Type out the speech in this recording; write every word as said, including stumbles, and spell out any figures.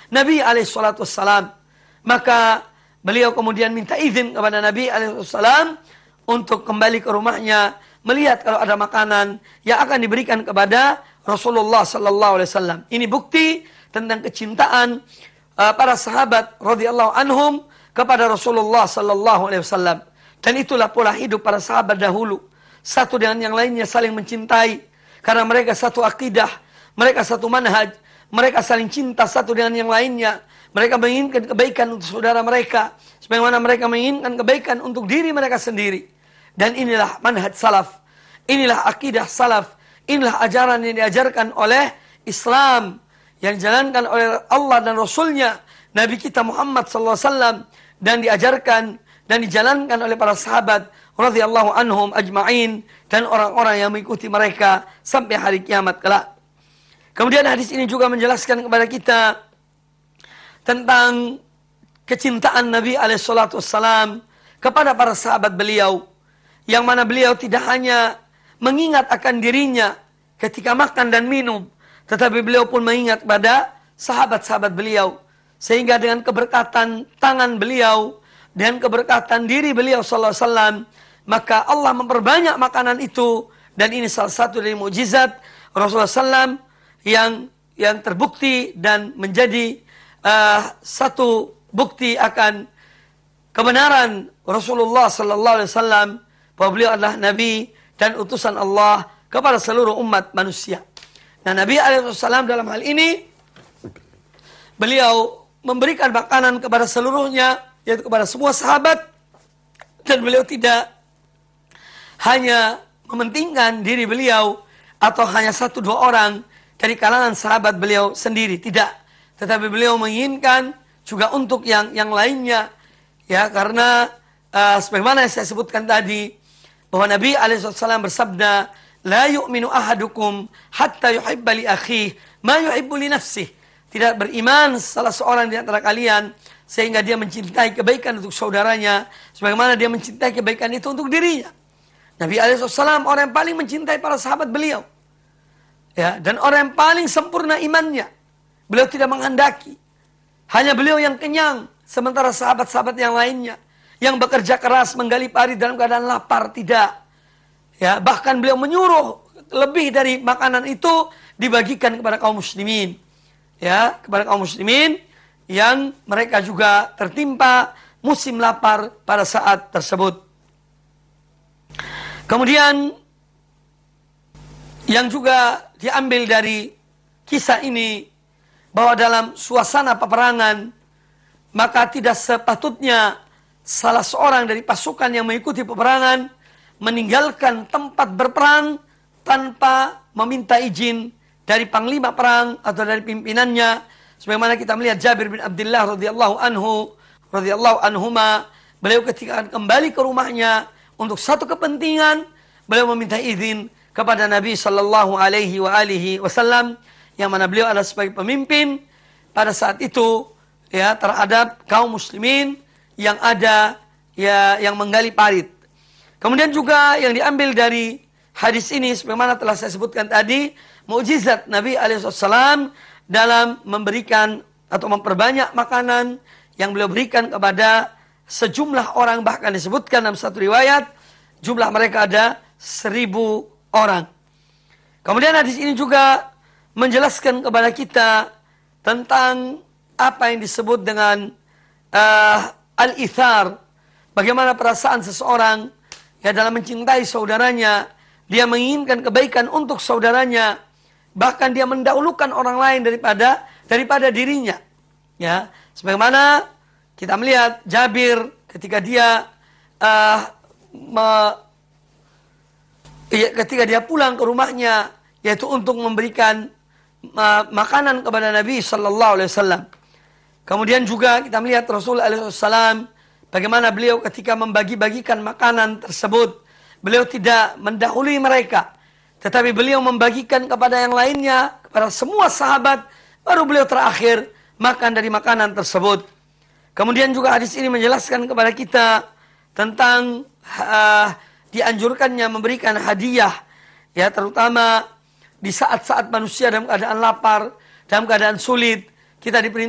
Nabi alaihi salatu wassalam. Maka beliau kemudian minta izin kepada Nabi alaihi salam untuk kembali ke rumahnya, melihat kalau ada makanan yang akan diberikan kepada Rasulullah sallallahu alaihi wasallam. Ini bukti tentang kecintaan uh, para sahabat radhiyallahu anhum kepada Rasulullah sallallahu alaihi wasallam. Dan itulah pola hidup para sahabat dahulu. Satu dengan yang lainnya saling mencintai. Karena mereka satu akidah, mereka satu manhaj, mereka saling cinta satu dengan yang lainnya. Mereka menginginkan kebaikan untuk saudara mereka, sebagaimana mereka menginginkan kebaikan untuk diri mereka sendiri. Dan inilah manhaj salaf, inilah akidah salaf, inilah ajaran yang diajarkan oleh Islam, yang dijalankan oleh Allah dan Rasulnya, Nabi kita Muhammad sallallahu alaihi wasallam, dan diajarkan dan dijalankan oleh para sahabat radhiyallahu anhum ajma'in, dan orang-orang yang mengikuti mereka sampai hari kiamat kelak. Kemudian hadis ini juga menjelaskan kepada kita tentang kecintaan Nabi alaihi salatu wassalam kepada para sahabat beliau, yang mana beliau tidak hanya mengingat akan dirinya ketika makan dan minum, tetapi beliau pun mengingat pada sahabat-sahabat beliau. Sehingga dengan keberkatan tangan beliau, dengan keberkatan diri beliau sallallahu alaihi wasallam, maka Allah memperbanyak makanan itu. Dan ini salah satu dari mukjizat Rasulullah sallallahu alaihi wasallam yang yang terbukti dan menjadi uh, satu bukti akan kebenaran Rasulullah sallallahu alaihi wasallam, bahwa beliau adalah nabi dan utusan Allah kepada seluruh umat manusia. Nah, Nabi alaihi wasallam dalam hal ini beliau memberikan makanan kepada seluruhnya, yaitu kepada semua sahabat, dan beliau tidak hanya mementingkan diri beliau atau hanya satu dua orang dari kalangan sahabat beliau sendiri, tidak, tetapi beliau menginginkan juga untuk yang yang lainnya, ya, karena uh, sebagaimana yang saya sebutkan tadi, bahwa Nabi alaihi wasallam bersabda, la yu'minu ahadukum hatta yuhibba li akhihi ma yuhibbu li nafsihi. Tidak beriman salah seorang di antara kalian sehingga dia mencintai kebaikan untuk saudaranya sebagaimana dia mencintai kebaikan itu untuk dirinya. Nabi alaihi wasallam orang yang paling mencintai para sahabat beliau, ya, dan orang yang paling sempurna imannya. Beliau tidak menghendaki hanya beliau yang kenyang, sementara sahabat-sahabat yang lainnya yang bekerja keras menggali parit dalam keadaan lapar, tidak. Ya, bahkan beliau menyuruh lebih dari makanan itu dibagikan kepada kaum muslimin. Ya, kepada kaum muslimin yang mereka juga tertimpa musim lapar pada saat tersebut. Kemudian yang juga diambil dari kisah ini, bahwa dalam suasana peperangan maka tidak sepatutnya salah seorang dari pasukan yang mengikuti peperangan meninggalkan tempat berperang tanpa meminta izin dari panglima perang atau dari pimpinannya. Sebagaimana kita melihat Jabir bin Abdullah radhiyallahu anhu radhiyallahu anhuma, beliau ketika kembali ke rumahnya untuk satu kepentingan, beliau meminta izin kepada Nabi sallallahu alaihi wa alihi wasallam, yang mana beliau adalah sebagai pemimpin pada saat itu, ya, terhadap kaum muslimin yang ada, ya, yang menggali parit. Kemudian juga yang diambil dari hadis ini, sebagaimana telah saya sebutkan tadi, mukjizat Nabi alaihi wasallam dalam memberikan atau memperbanyak makanan yang beliau berikan kepada sejumlah orang, bahkan disebutkan dalam satu riwayat jumlah mereka ada seribu orang. Kemudian hadis ini juga menjelaskan kepada kita tentang apa yang disebut dengan uh, al-ithar, bagaimana perasaan seseorang, ya, dalam mencintai saudaranya. Dia menginginkan kebaikan untuk saudaranya, bahkan dia mendahulukan orang lain daripada daripada dirinya. Ya, sebagaimana kita melihat Jabir ketika dia uh, me, ya, ketika dia pulang ke rumahnya, yaitu untuk memberikan uh, makanan kepada Nabi sallallahu alaihi wasallam. Kemudian juga kita melihat Rasul alaihi wasallam bagaimana beliau ketika membagi-bagikan makanan tersebut, beliau tidak mendahului mereka, tetapi beliau membagikan kepada yang lainnya, kepada semua sahabat, baru beliau terakhir makan dari makanan tersebut. Kemudian juga hadis ini menjelaskan kepada kita tentang uh, dianjurkannya memberikan hadiah, ya, terutama di saat-saat manusia dalam keadaan lapar, dalam keadaan sulit, kita diperintahkan